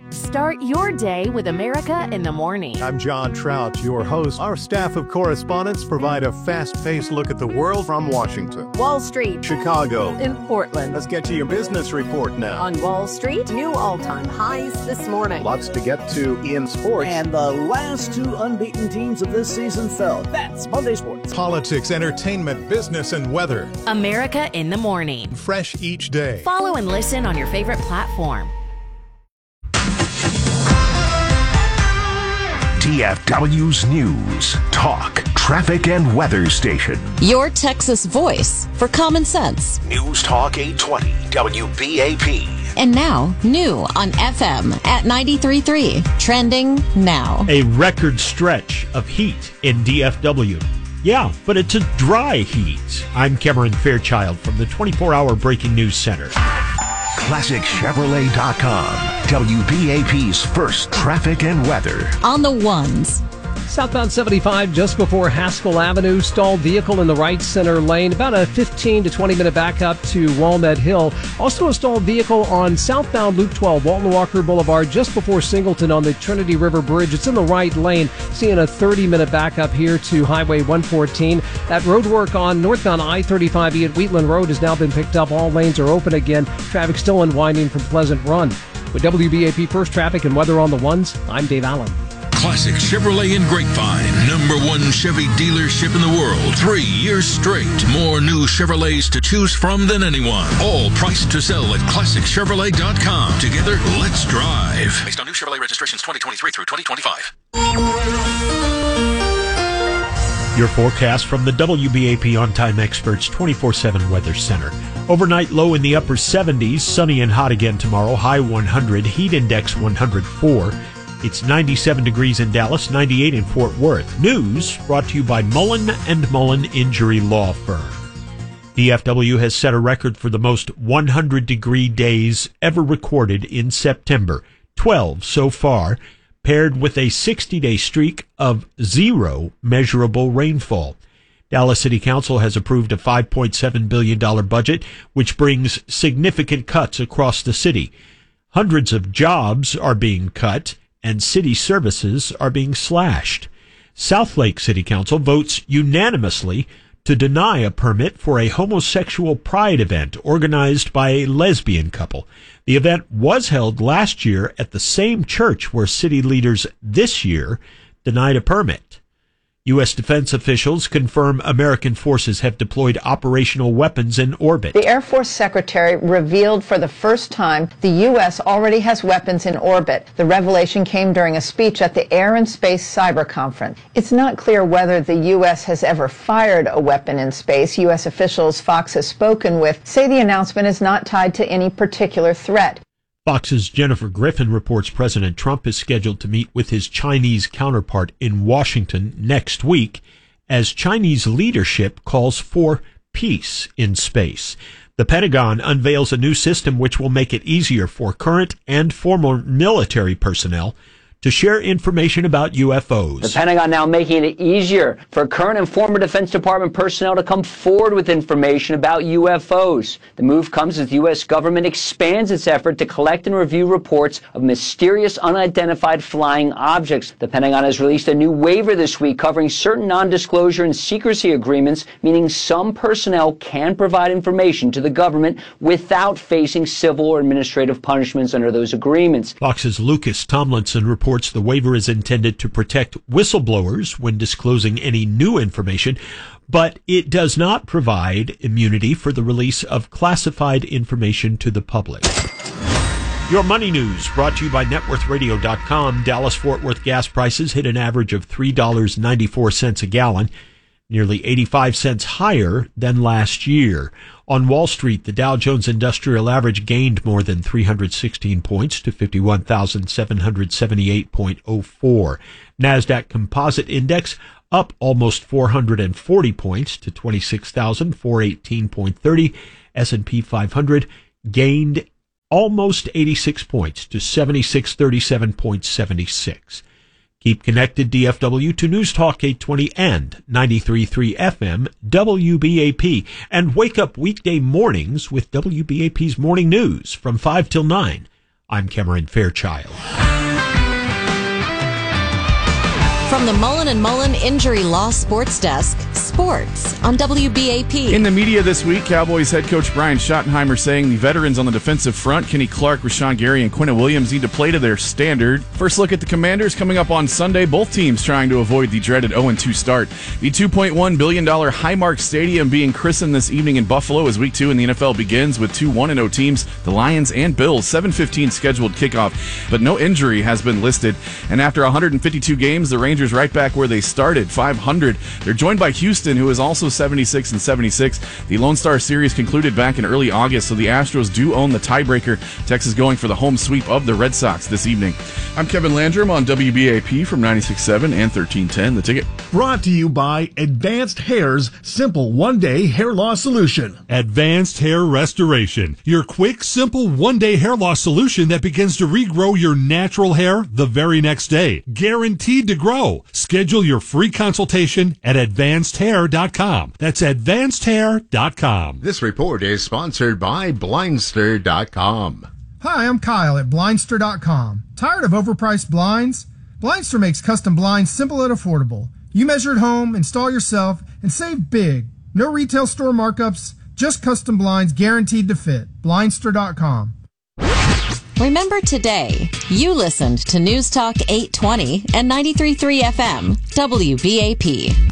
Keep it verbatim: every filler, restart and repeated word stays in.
Start your day with America in the Morning. I'm John Trout, your host. Our staff of correspondents provide a fast-paced look at the world from Washington, Wall Street, Chicago, and Portland. Let's get to your business report now. On Wall Street, new all-time highs this morning. Lots to get to in sports. And the last two unbeaten teams of this season fell. That's Monday Sports. Politics, entertainment, business, and weather. America in the Morning. Fresh each day. Follow and listen on your favorite platform. D F W's News, Talk, Traffic, and Weather Station. Your Texas voice for common sense. News Talk eight twenty W B A P. And now, new on F M at ninety-three point three. Trending now. A record stretch of heat in D F W. Yeah, but it's a dry heat. I'm Cameron Fairchild from the twenty-four hour Breaking News Center. Classic Chevrolet dot com, W B A P's first traffic and weather. On the ones. Southbound seventy-five, just before Haskell Avenue, stalled vehicle in the right center lane. About a fifteen to twenty minute backup to Walnut Hill. Also a stalled vehicle on southbound Loop twelve, Walton Walker Boulevard, just before Singleton on the Trinity River Bridge. It's in the right lane. Seeing a thirty minute backup here to Highway one fourteen. That road work on northbound I thirty-five E at Wheatland Road has now been picked up. All lanes are open again. Traffic still unwinding from Pleasant Run. With W B A P First Traffic and Weather on the Ones, I'm Dave Allen. Classic Chevrolet in Grapevine, number one Chevy dealership in the world. Three years straight. More new Chevrolets to choose from than anyone. All priced to sell at Classic Chevrolet dot com. Together, let's drive. Based on new Chevrolet registrations twenty twenty-three through twenty twenty-five. Your forecast from the W B A P On-Time Experts twenty-four seven Weather Center. Overnight low in the upper seventies, sunny and hot again tomorrow, high one hundred, heat index one hundred four. It's ninety-seven degrees in Dallas, ninety-eight in Fort Worth. News brought to you by Mullen and Mullen Injury Law Firm. D F W has set a record for the most one hundred degree days ever recorded in September, twelve so far, paired with a sixty day streak of zero measurable rainfall. Dallas City Council has approved a five point seven billion dollars budget, which brings significant cuts across the city. Hundreds of jobs are being cut, and city services are being slashed. Southlake City Council votes unanimously to deny a permit for a homosexual pride event organized by a lesbian couple. The event was held last year at the same church where city leaders this year denied a permit. U S defense officials confirm American forces have deployed operational weapons in orbit. The Air Force Secretary revealed for the first time the U S already has weapons in orbit. The revelation came during a speech at the Air and Space Cyber Conference. It's not clear whether the U S has ever fired a weapon in space. U S officials Fox has spoken with say the announcement is not tied to any particular threat. Fox's Jennifer Griffin reports President Trump is scheduled to meet with his Chinese counterpart in Washington next week as Chinese leadership calls for peace in space. The Pentagon unveils a new system which will make it easier for current and former military personnel to share information about U F Os. The Pentagon now making it easier for current and former Defense Department personnel to come forward with information about U F Os. The move comes as the U S government expands its effort to collect and review reports of mysterious unidentified flying objects. The Pentagon has released a new waiver this week covering certain non-disclosure and secrecy agreements, meaning some personnel can provide information to the government without facing civil or administrative punishments under those agreements. Fox's Lucas Tomlinson reports the waiver is intended to protect whistleblowers when disclosing any new information, but it does not provide immunity for the release of classified information to the public. Your money news brought to you by net worth radio dot com. Dallas-Fort Worth gas prices hit an average of three dollars and ninety-four cents a gallon, nearly eighty-five cents higher than last year. On Wall Street, the Dow Jones Industrial Average gained more than three hundred sixteen points to fifty-one thousand seven hundred seventy-eight point oh four. NASDAQ Composite Index up almost four hundred forty points to twenty-six thousand four hundred eighteen point three. S and P five hundred gained almost eighty-six points to seventy-six thirty-seven point seven six. Keep connected, D F W, to News Talk eight twenty and ninety-three point three F M W B A P. And wake up weekday mornings with W B A P's Morning News from five till nine. I'm Cameron Fairchild. From the Mullen and Mullen Injury Law Sports Desk, sports on W B A P. In the media this week, Cowboys head coach Brian Schottenheimer saying the veterans on the defensive front, Kenny Clark, Rashawn Gary, and Quinnen Williams, need to play to their standard. First look at the Commanders coming up on Sunday. Both teams trying to avoid the dreaded oh and two start. The two point one billion dollars Highmark Stadium being christened this evening in Buffalo as Week two in the N F L begins with two one and oh teams, the Lions and Bills. seven fifteen scheduled kickoff, but no injury has been listed. And after one hundred fifty-two games, the Rangers right back where they started, five hundred. They're joined by Houston, who is also seventy-six and seventy-six. The Lone Star Series concluded back in early August, so the Astros do own the tiebreaker. Texas going for the home sweep of the Red Sox this evening. I'm Kevin Landrum on W B A P from ninety-six point seven and thirteen ten. The Ticket. Brought to you by Advanced Hair's simple one-day hair loss solution. Advanced Hair Restoration, your quick, simple one-day hair loss solution that begins to regrow your natural hair the very next day. Guaranteed to grow. Schedule your free consultation at advanced hair dot com. That's advanced hair dot com. This report is sponsored by blindster dot com. Hi, I'm Kyle at blindster dot com. Tired of overpriced blinds? Blindster makes custom blinds simple and affordable. You measure at home, install yourself, and save big. No retail store markups, just custom blinds guaranteed to fit. blindster dot com. Remember today, you listened to News Talk eight twenty and ninety-three point three F M, W B A P.